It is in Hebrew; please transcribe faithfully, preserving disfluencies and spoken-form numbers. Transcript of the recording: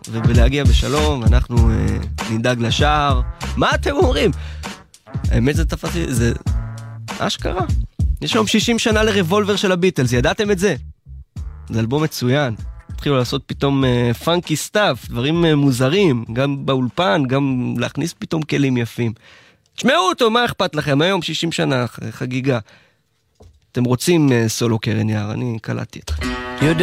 ובלהגיע בשלום, אנחנו אה, נדאג לשער. מה אתם אומרים? האמת זה תפסי, זה אשכרה. יש היום שישים שנה לרוולבר של הביטלס, ידעתם את זה? זה אלבום מצוין. התחילו לעשות פתאום אה, פאנקי סטאפ, דברים אה, מוזרים, גם באולפן, גם להכניס פתאום כלים יפים. תשמעו אותו, מה אכפת לכם? היום שישים שנה חגיגה. אתם רוצים אה, סולו קרן יער, אני קלטתי אתכם.